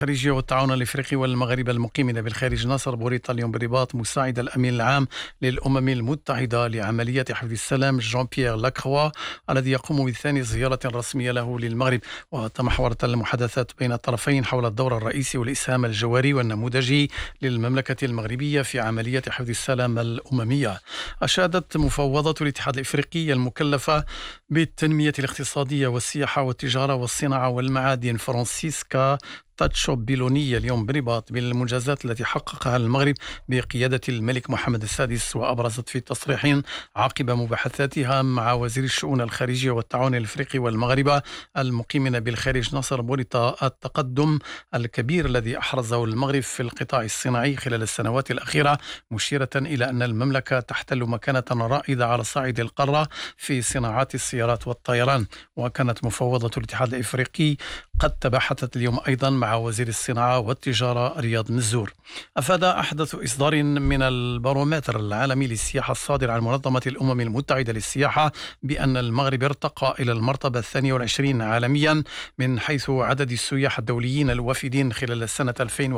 الخارجية والتعاون الإفريقي والمغاربة المقيمين بالخارج ناصر بوريطة اليوم برباط مساعد الأمين العام للأمم المتحدة لعملية حفظ السلام جون بيير لاكروا الذي يقوم بثاني زيارة رسمية له للمغرب. وتمحورت المحادثات بين الطرفين حول الدور الرئيسي والإسهام الجوهري والنموذجي للمملكة المغربية في عملية حفظ السلام الأممية. أشادت مفوضة الاتحاد الإفريقي المكلفة بالتنمية الاقتصادية والسياحة والتجارة والصناعة والمعادن فرانسيسكا تاتشو بيلونية اليوم برباط بالمنجزات التي حققها المغرب بقيادة الملك محمد السادس. وأبرزت في تصريح عقب مباحثاتها مع وزير الشؤون الخارجية والتعاون الإفريقي والمغاربة المقيمين بالخارج ناصر بوريطة التقدم الكبير الذي أحرزه المغرب في القطاع الصناعي خلال السنوات الأخيرة، مشيرة إلى أن المملكة تحتل مكانة رائدة على صعيد القارة في صناعات السيارات والطيران. وكانت مفوضة الاتحاد الإفريقي قد تباحثت اليوم أيضا مع وزير الصناعة والتجارة رياض نزور. أفاد أحدث إصدار من البارومتر العالمي للسياحة الصادر عن منظمة الأمم المتحدة للسياحة بأن المغرب ارتقى إلى المرتبة 22 عالميا من حيث عدد السياح الدوليين الوافدين خلال السنة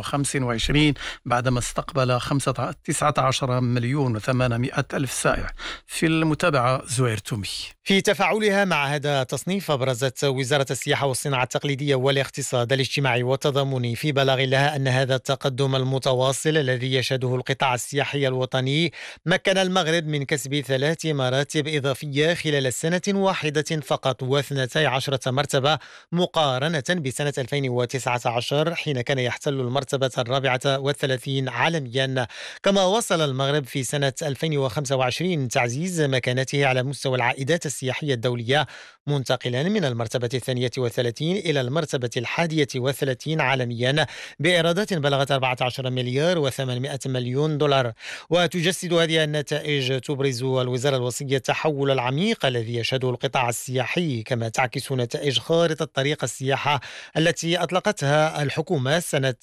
2025 بعدما استقبل 19 مليون و800 ألف سائح. في المتابعة زهير تومي. في تفاعلها مع هذا التصنيف أبرزت وزارة السياحة والصناعة التقليدية والاقتصاد الاجتماعي والتضامني في بلاغ لها أن هذا التقدم المتواصل الذي يشهده القطاع السياحي الوطني مكن المغرب من كسب 3 مراتب إضافية خلال سنة واحدة فقط، و12 مرتبة مقارنة بسنة 2019 حين كان يحتل المرتبة 34 عالميا. كما وصل المغرب في سنة 2025 تعزيز مكانته على مستوى العائدات السياحية الدولية، منتقلا من المرتبة 32 إلى المرتبة 31 عالميا بإيرادات بلغت 14 مليار و800 مليون دولار. وتجسد هذه النتائج تبرز الوزارة الوصية التحول العميق الذي يشهده القطاع السياحي، كما تعكس نتائج خارطة طريق السياحة التي أطلقتها الحكومة سنة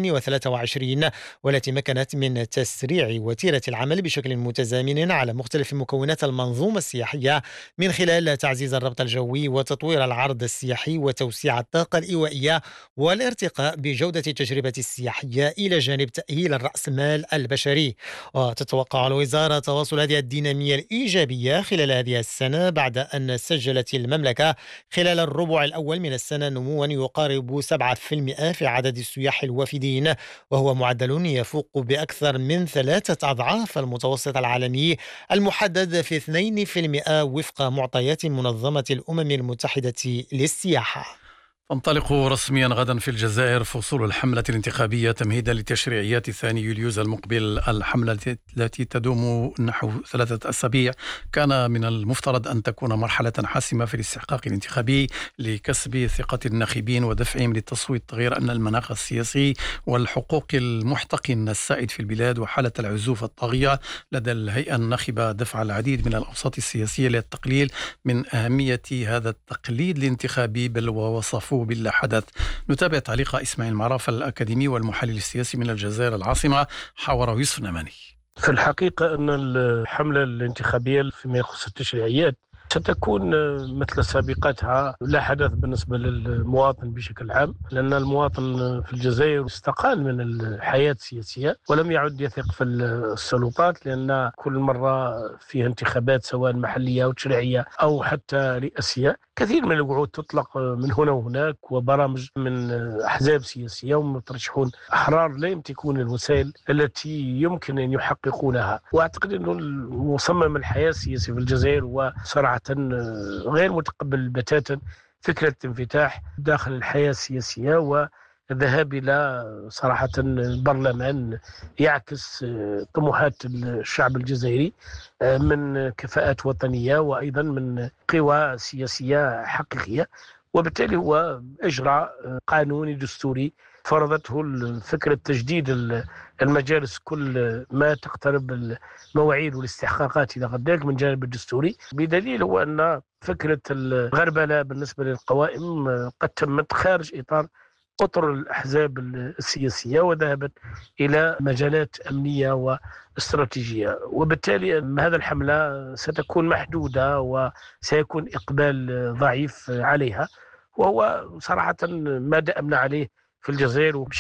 2023 والتي مكنت من تسريع وتيرة العمل بشكل متزامن على مختلف مكونات المنظومة السياحية من خلال تعزيز الربط الجوي وتطوير العرض السياحي وتوسيع الطاقة الإيوائية والارتقاء بجودة التجربة السياحية إلى جانب تأهيل الرأس مال البشري. وتتوقع الوزارة تواصل هذه الدينامية الإيجابية خلال هذه السنة بعد أن سجلت المملكة خلال الربع الأول من السنة نموا يقارب 7% في عدد السياح الوافدين، وهو معدل يفوق بأكثر من 3 أضعاف المتوسط العالمي المحدد في 2% وفق معطيات منظمة الأمم المتحدة للسياحة. تنطلق رسميا غدا في الجزائر فصول الحملة الانتخابية تمهيدا لتشريعيات 2 يوليوز المقبل. الحملة التي تدوم نحو 3 أسابيع كان من المفترض أن تكون مرحلة حاسمة في الاستحقاق الانتخابي لكسب ثقة الناخبين ودفعهم للتصويت، غير أن المناخ السياسي والحقوق المحتقن السائد في البلاد وحالة العزوف الطاغية لدى الهيئة الناخبة دفع العديد من الأوساط السياسية للتقليل من أهمية هذا التقليد الانتخابي، بل ووصفوه باللا حدث. نتابع تعليق إسماعيل معرف الأكاديمي والمحلل السياسي من الجزائر العاصمة، حاوره يوسف نماني. في الحقيقة أن الحملة الانتخابية فيما يخص التشريعيات ستكون مثل سابقتها لا حدث بالنسبة للمواطن بشكل عام، لأن المواطن في الجزائر استقال من الحياة السياسية ولم يعد يثق في السلطات، لأن كل مرة فيها انتخابات سواء محلية أو تشريعية أو حتى رئاسية كثير من الوعود تطلق من هنا وهناك، وبرامج من أحزاب سياسية ومترشحون أحرار لا يمتلكون الوسائل التي يمكن أن يحققونها. وأعتقد أن مصمم الحياة السياسية في الجزائر وصراحة غير متقبل بتاتا فكرة انفتاح داخل الحياة السياسية والذهاب إلى صراحة البرلمان يعكس طموحات الشعب الجزائري من كفاءات وطنية وأيضا من قوى سياسية حقيقية. وبالتالي هو إجراء قانوني دستوري فرضته فكرة تجديد المجالس كل ما تقترب المواعيد والاستحقاقات إلى غير ذلك من جانب الدستوري، بدليل هو أن فكرة الغربلة بالنسبة للقوائم قد تمت خارج إطار أطر الأحزاب السياسية وذهبت إلى مجالات أمنية واستراتيجية، وبالتالي هذا الحملة ستكون محدودة وسيكون إقبال ضعيف عليها، وهو صراحة ما دأمنا عليه في الجزائر.